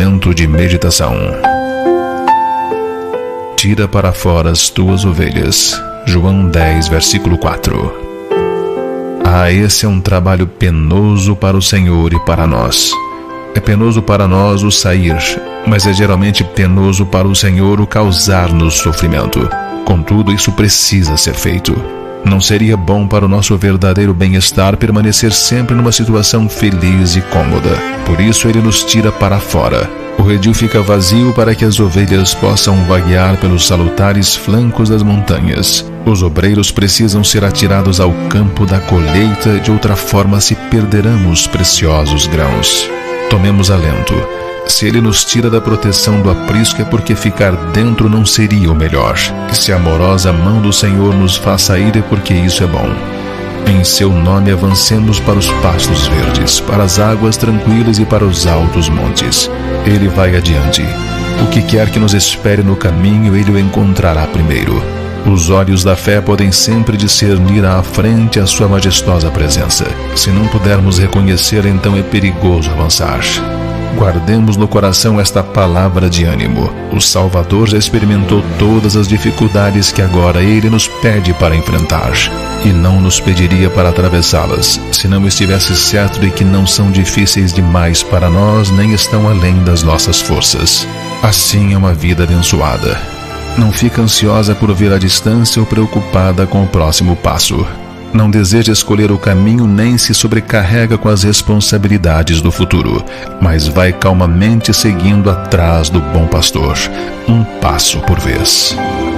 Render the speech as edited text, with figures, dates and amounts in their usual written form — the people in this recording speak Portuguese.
momento de meditação. Tira para fora as tuas ovelhas. João 10, versículo 4. Esse é um trabalho penoso para o Senhor e para nós. É penoso para nós o sair, mas é geralmente penoso para o Senhor o causar-nos sofrimento. Contudo, isso precisa ser feito. Não seria bom para o nosso verdadeiro bem-estar permanecer sempre numa situação feliz e cômoda. Por isso ele nos tira para fora. O redil fica vazio para que as ovelhas possam vaguear pelos salutares flancos das montanhas. Os obreiros precisam ser atirados ao campo da colheita, de outra forma se perderão os preciosos grãos. Tomemos alento. Se ele nos tira da proteção do aprisco é porque ficar dentro não seria o melhor. E se a amorosa mão do Senhor nos faz sair é porque isso é bom. Em seu nome avancemos para os pastos verdes, para as águas tranquilas e para os altos montes. Ele vai adiante. O que quer que nos espere no caminho, ele o encontrará primeiro. Os olhos da fé podem sempre discernir à frente a sua majestosa presença. Se não pudermos reconhecer, então é perigoso avançar. Guardemos no coração esta palavra de ânimo. O Salvador já experimentou todas as dificuldades que agora Ele nos pede para enfrentar, e não nos pediria para atravessá-las, se não estivesse certo de que não são difíceis demais para nós, nem estão além das nossas forças. Assim é uma vida abençoada. Não fica ansiosa por ver a distância ou preocupada com o próximo passo. Não deseja escolher o caminho nem se sobrecarrega com as responsabilidades do futuro, mas vai calmamente seguindo atrás do bom pastor, um passo por vez.